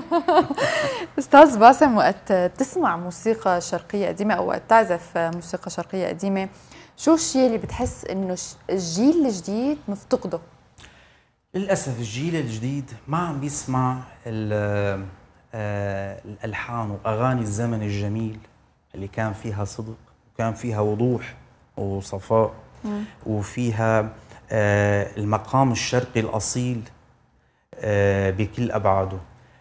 استاذ باسم، وقت تسمع موسيقى شرقيه قديمه او وقت تعزف موسيقى شرقيه قديمه، شو الشيء اللي بتحس انه الجيل الجديد مفتقده؟ للاسف الجيل الجديد ما عم بيسمع الالحان واغاني الزمن الجميل اللي كان فيها صدق وكان فيها وضوح وصفاء وفيها المقام الشرقي الاصيل بكل ابعاده.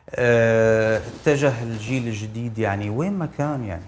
اتجه الجيل الجديد يعني وين ما كان، يعني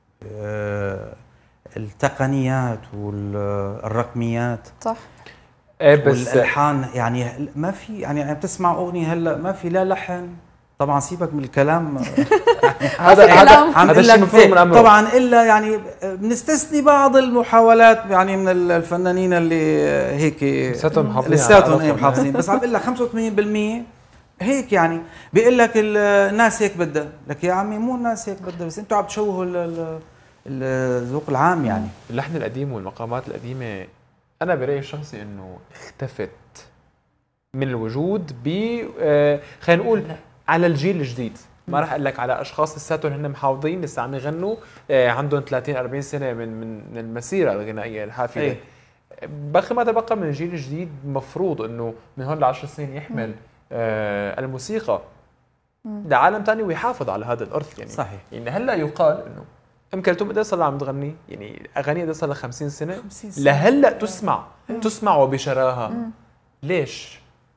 التقنيات والرقميات صح. بس والالحان يعني ما في، يعني عم تسمع اغنيه هلا ما في لا لحن، طبعا سيبك من الكلام هذا الشيء مفروغ من امره طبعا، الا يعني بنستثني بعض المحاولات يعني من الفنانين اللي هيك لساتهم محافظين، بس عم بقول لك 85% هيك، يعني بيقول لك الناس هيك بدها، لك يا عمي مو الناس هيك بدها، بس انتم عم تشوهوا الذوق العام. يعني اللحن القديم والمقامات القديمه انا برايي الشخصي انه اختفت من الوجود خلينا نقول على الجيل الجديد. ما راح اقول لك على اشخاص لساتهم هن محافظين لسه عم يغنوا عندهم 30 40 سنه من المسيره الغنائيه الحافله. بقي ما تبقى من الجيل الجديد مفروض انه من هون ل 10 سنين يحمل الموسيقى لعالم ثاني ويحافظ على هذا الارث. يعني صحيح. يعني هلا يقال انه ام كلثوم قد صار عم تغني، يعني اغاني قد صار لها 50 سنه لهلا تسمع وبشراهه. ليش؟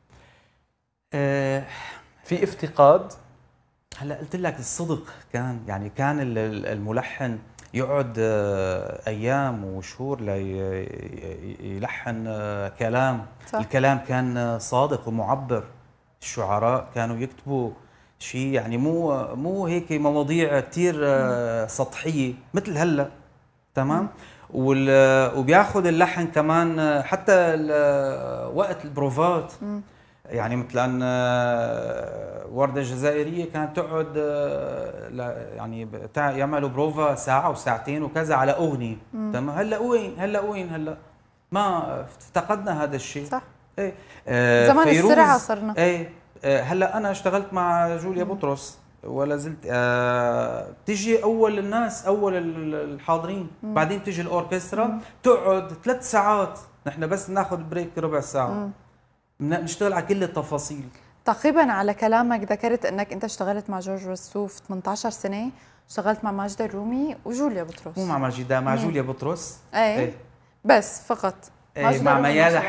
في افتقاد. هلا قلت لك الصدق كان، يعني كان الملحن يقعد ايام وشهور ليلحن كلام. صح. الكلام كان صادق ومعبر. الشعراء كانوا يكتبوا شيء يعني مو هيك مواضيع كثير سطحيه مثل هلا. تمام. وبياخذ اللحن كمان حتى وقت البروفات. يعني مثلا وردة الجزائرية كانت تقعد يعني يعملوا بروفا ساعة وساعتين وكذا على أغنية. تمام. هلا وين ما افتقدنا هذا الشيء. صح. ايه زمان السرعة صرنا. ايه هلا أنا اشتغلت مع جوليا بطرس ولا زلت تيجي أول الناس، أول الحاضرين، بعدين تيجي الأوركسترا تقعد 3 ساعات، نحن بس ناخذ بريك ربع ساعة. نشتغل على كل التفاصيل. تقريبا على كلامك ذكرت انك انت اشتغلت مع جورج وسوف 18 سنه، اشتغلت مع ماجدة الرومي وجوليا بطرس. مو مع ماجدة، مع جوليا بطرس. ايه بس فقط. مع ميادة